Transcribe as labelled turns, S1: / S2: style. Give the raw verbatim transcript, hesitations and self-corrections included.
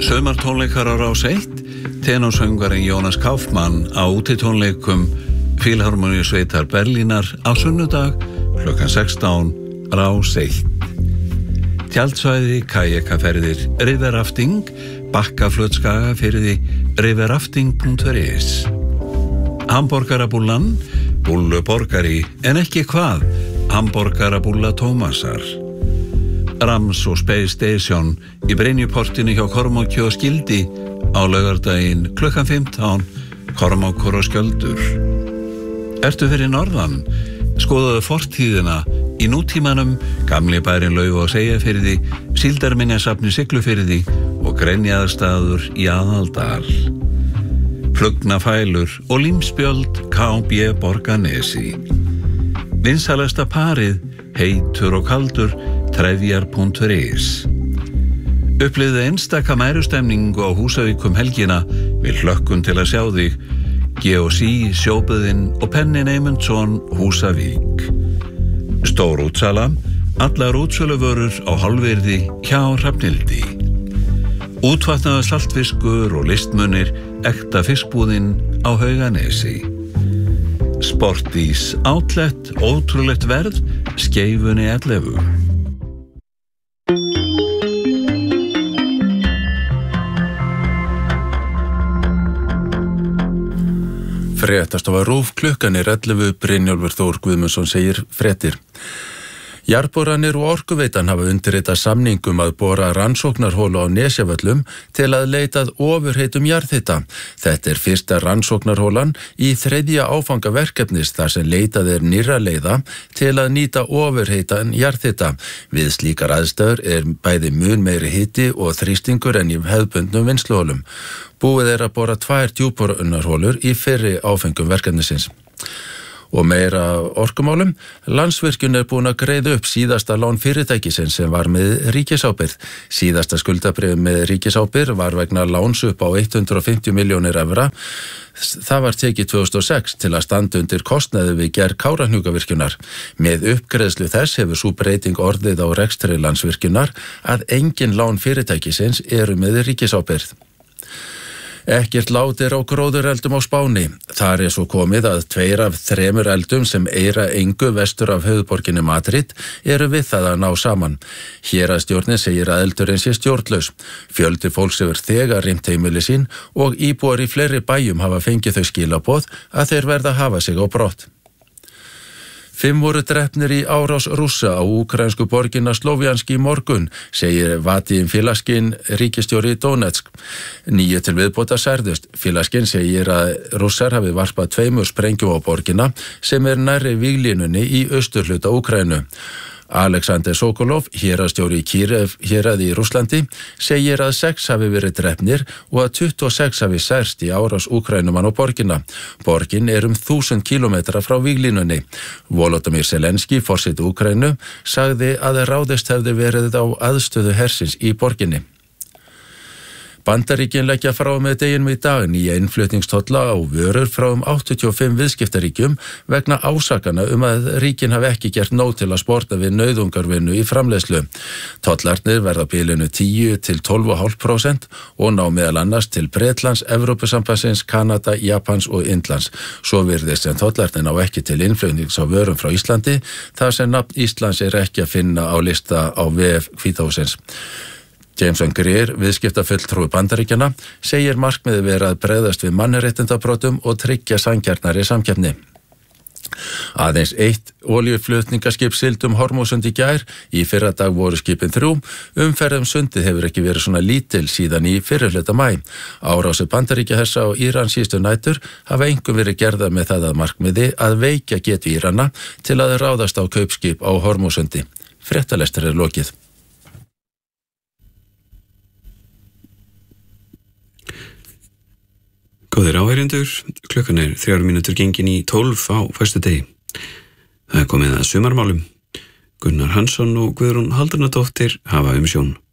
S1: Sumartónleikar á Rás eitt, tenorsöngvarinn Jónas Kaufmann á útitónleikum Fílharmoníusveitar Berlínar á sunnudag klukkan sextán, Rás eitt. Tjaldsvæði, kajakaferðir, riverrafting, bakkaflötskaga fyrir því riverrafting punktur is. Hamborgarabúllan, búlluborgari, en ekki hvað, hamborgarabúlla Tómasar. Rams og Space Station í Brynjuportinu hjá Kormáki og Skildi á laugardaginn klukkan fimmtán, Kormákur og Skjöldur. Ertu fyrir norðan? Skoðaðu fortíðina í nútímanum, gamli bærin Lauf og Seyjafirði, síldarminjasafni Siglufirði og Grenjaðarstaður í Aðaldal. Flugnafælur og límspjöld K B Borgarnesi. Vinsalasta parið, heitur og kaldur, trefjar punktur is. Upplifðu einstaka mærustemningu á Húsavík um helgina, við hlökkum til að sjá þig, G og C, Sjóböðin og Penni Eymundsson, Húsavík. Stór útsala, allar útsöluvörur á hálfvirði hjá Hrafnildi. Útvatnaður saltfiskur og listmunir, ekta fiskbúðin á Hauganesi. Sportís, outlet, ótrúlegt verð, Skeifunni ellefu.
S2: Fréttastofa RÚV, klukkan er ellefu, Brynjólfur Þór Guðmundsson segir fréttir. Jarðboranir og Orkuveitan hafa undirritað samningum að bora rannsóknarholu á Nesjavöllum til að leitað ofurheitum jarðhita. Þetta er fyrsta rannsóknarholan í þriðja áfanga verkefnis þar sem leitað er nýrra leiða til að nýta ofurheitan jarðhita. Við slíkar aðstæður er bæði mun meiri hiti og þrýstingur en í hefðbundnum vinnsluholum. Búið er að bora tvær djúpborunarholur í fyrri áfengum verkefnisins. Og meira orkumálum, Landsvirkjun er búin að greiða upp síðasta lán fyrirtækisins sem var með ríkisábyrgð. Síðasta skuldabréf með ríkisábyrgð var vegna láns upp á hundrað og fimmtíu milljónir evra. Það var tekið tvö þúsund og sex til að standa undir kostnaði við gerð Kárahnjúkavirkjunar. Með uppgreiðslu þess hefur sú breyting orðið á rekstri Landsvirkjunar að engin lán fyrirtækisins eru með ríkisábyrgð. Ekkert lát er á gróðureldum á Spáni. Þar er svo komið að tveir af þremur eldum sem eira engu vestur af höfuðborginni Madrid eru við það að ná saman. Héraðsstjórnin segir að eldurinn sé stjórnlaus. Fjöldi fólks hefur þegar rýmt heimili sín og íbúar í fleiri bæjum hafa fengið þau skilaboð að þeir verða að hafa sig á brott. Fimm voru drepnir í árás Rússa á úkraínsku borgina Slovjanski í morgun, segir Vadim Filaskin, ríkisstjóri í Donetsk. Níu til viðbótar særðust. Filaskin segir að Rússar hafi varpað tveimur sprengjum á borgina sem er nærri víglínunni í austurhluta Úkraínu. Alexander Sokolov, héraðsstjóri í Kírev héraði í Rússlandi, segir að sex hafi verið drepnir og að tuttugu og sex hafi særst í árás Úkraínumann á borgina. Borgin er um þúsund kílómetra frá víglínunni. Volodymyr Zelenski, forseti Úkraínu, sagði að ráðist hefði verið á aðstöðu hersins í borginni. Bandaríkin leggja frá með deginum í dag nýja innflutningstolla á vörur frá um áttatíu og fimm viðskiptaríkjum vegna ásakana um að ríkin hafi ekki gert nóg til að sporta við nauðungarvinnu í framleiðslu. Tollarnir verða á bilinu tíu til tólf komma fimm prósent og ná meðal annars til Bretlands, Evrópusambandsins, Kanada, Japans og Indlands. Svo virðist sem tollarnir ná ekki til innflutnings á vörum frá Íslandi, þar sem nafn Íslands er ekki að finna á lista á vef Hvíta hússins. Jameson Greer, viðskiptafulltrúi Bandaríkjanna, segir markmiðið vera að bregðast við mannréttindabrotum og tryggja sanngjarnari samkeppni. Aðeins eitt olíuflutningaskip sigldi um Hormúsund í gær, í fyrradag voru skipin þrjú, umferð um sundið hefur ekki verið svona lítil síðan í fyrrihluta maí. Árásir Bandaríkjahers á Íran síðustu nætur hafa einkum verið gerðar með það að markmiði að veikja getu Írana til að ráðast á kaupskip á Hormúsundi. Fréttalestur er lokið.
S3: Góðir áheyrendur, klukkan er þrjár mínútur gengin í tólf á föstudegi. Það er komið að sumarmálum. Gunnar Hansson og Guðrún Haldunadóttir hafa umsjón.